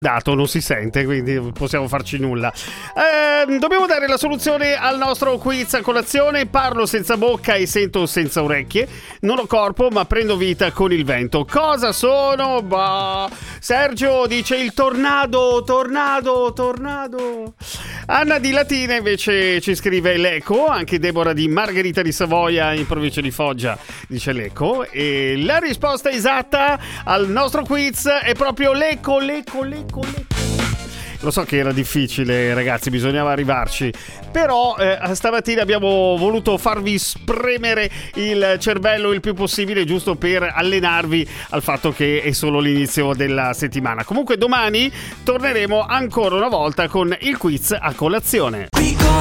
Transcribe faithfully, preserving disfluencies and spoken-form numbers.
dato non si sente, quindi possiamo farci nulla. Eh, dobbiamo dare la soluzione al nostro quiz a colazione. Parlo senza bocca e sento senza orecchie. Non ho corpo ma prendo vita con il vento. Cosa sono? Bah. Sergio dice il tornado, tornado, tornado. Anna di Latina invece ci scrive l'eco. Anche Deborah di Margherita di Savoia in provincia di Foggia dice l'eco. E la risposta esatta al nostro quiz è proprio l'eco, l'eco, l'eco. Lo so che era difficile, ragazzi, bisognava arrivarci, però eh, stamattina abbiamo voluto farvi spremere il cervello il più possibile, giusto per allenarvi al fatto che è solo l'inizio della settimana. Comunque domani torneremo ancora una volta con il quiz a colazione.